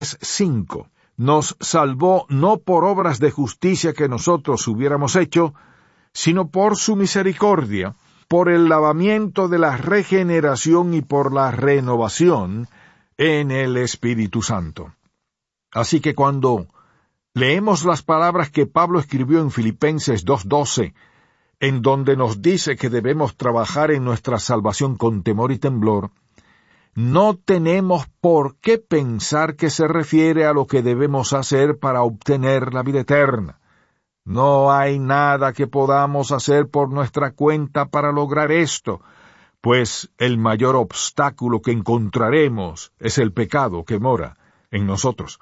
5. Nos salvó no por obras de justicia que nosotros hubiéramos hecho, sino por su misericordia, por el lavamiento de la regeneración y por la renovación en el Espíritu Santo. Así que cuando leemos las palabras que Pablo escribió en Filipenses 2:12, en donde nos dice que debemos trabajar en nuestra salvación con temor y temblor, no tenemos por qué pensar que se refiere a lo que debemos hacer para obtener la vida eterna. No hay nada que podamos hacer por nuestra cuenta para lograr esto, pues el mayor obstáculo que encontraremos es el pecado que mora en nosotros.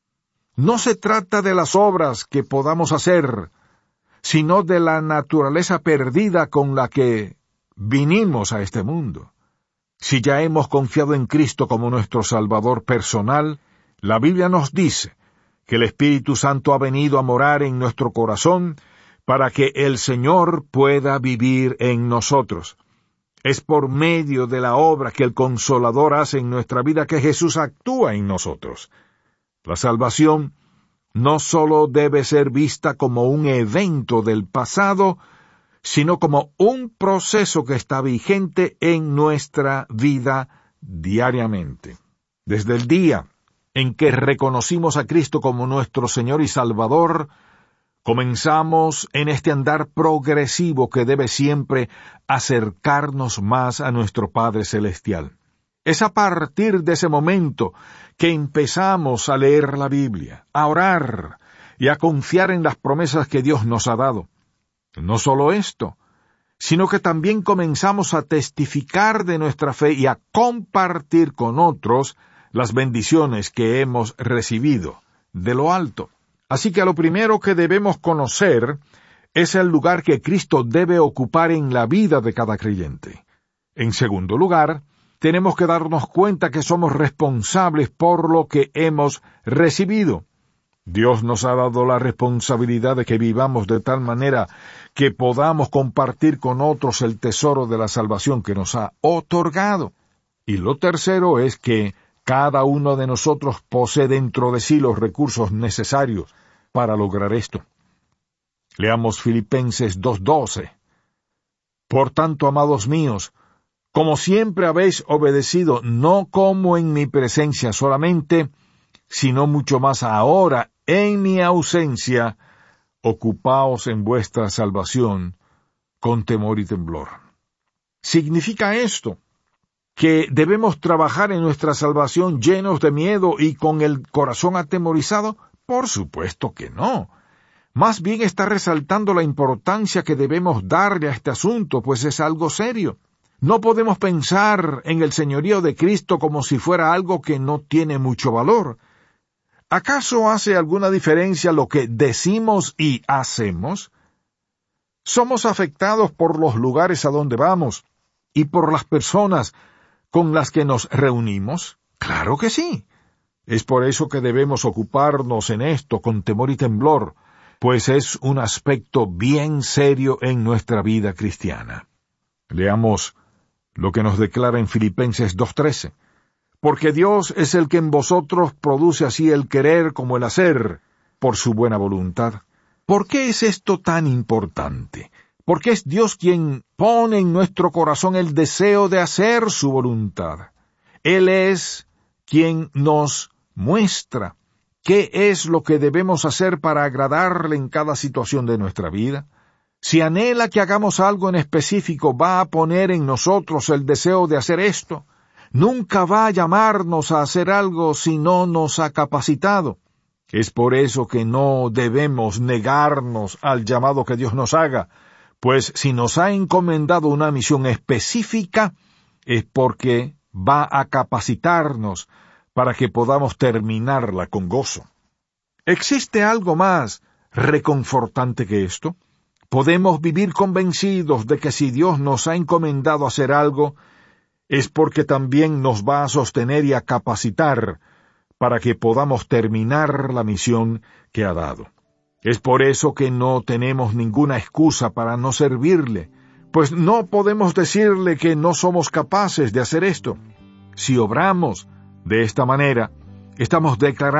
No se trata de las obras que podamos hacer, sino de la naturaleza perdida con la que vinimos a este mundo. Si ya hemos confiado en Cristo como nuestro Salvador personal, la Biblia nos dice que el Espíritu Santo ha venido a morar en nuestro corazón para que el Señor pueda vivir en nosotros. Es por medio de la obra que el Consolador hace en nuestra vida que Jesús actúa en nosotros. La salvación no solo debe ser vista como un evento del pasado, sino como un proceso que está vigente en nuestra vida diariamente. Desde el día en que reconocimos a Cristo como nuestro Señor y Salvador, comenzamos en este andar progresivo que debe siempre acercarnos más a nuestro Padre Celestial. Es a partir de ese momento que empezamos a leer la Biblia, a orar y a confiar en las promesas que Dios nos ha dado. No solo esto, sino que también comenzamos a testificar de nuestra fe y a compartir con otros las bendiciones que hemos recibido de lo alto. Así que lo primero que debemos conocer es el lugar que Cristo debe ocupar en la vida de cada creyente. En segundo lugar, tenemos que darnos cuenta que somos responsables por lo que hemos recibido. Dios nos ha dado la responsabilidad de que vivamos de tal manera que podamos compartir con otros el tesoro de la salvación que nos ha otorgado. Y lo tercero es que cada uno de nosotros posee dentro de sí los recursos necesarios para lograr esto. Leamos Filipenses 2:12. Por tanto, amados míos, como siempre habéis obedecido, no como en mi presencia solamente, sino mucho más ahora, en mi ausencia, ocupaos en vuestra salvación con temor y temblor. ¿Significa esto que debemos trabajar en nuestra salvación llenos de miedo y con el corazón atemorizado? Por supuesto que no. Más bien está resaltando la importancia que debemos darle a este asunto, pues es algo serio. No podemos pensar en el señorío de Cristo como si fuera algo que no tiene mucho valor. ¿Acaso hace alguna diferencia lo que decimos y hacemos? ¿Somos afectados por los lugares a donde vamos y por las personas con las que nos reunimos? Claro que sí. Es por eso que debemos ocuparnos en esto con temor y temblor, pues es un aspecto bien serio en nuestra vida cristiana. Leamos lo que nos declara en Filipenses 2:13. Porque Dios es el que en vosotros produce así el querer como el hacer, por su buena voluntad. ¿Por qué es esto tan importante? Porque es Dios quien pone en nuestro corazón el deseo de hacer su voluntad. Él es quien nos muestra qué es lo que debemos hacer para agradarle en cada situación de nuestra vida. Si anhela que hagamos algo en específico, va a poner en nosotros el deseo de hacer esto. Nunca va a llamarnos a hacer algo si no nos ha capacitado. Es por eso que no debemos negarnos al llamado que Dios nos haga, pues si nos ha encomendado una misión específica, es porque va a capacitarnos para que podamos terminarla con gozo. ¿Existe algo más reconfortante que esto? Podemos vivir convencidos de que si Dios nos ha encomendado hacer algo, es porque también nos va a sostener y a capacitar para que podamos terminar la misión que ha dado. Es por eso que no tenemos ninguna excusa para no servirle, pues no podemos decirle que no somos capaces de hacer esto. Si obramos de esta manera, Estamos declarando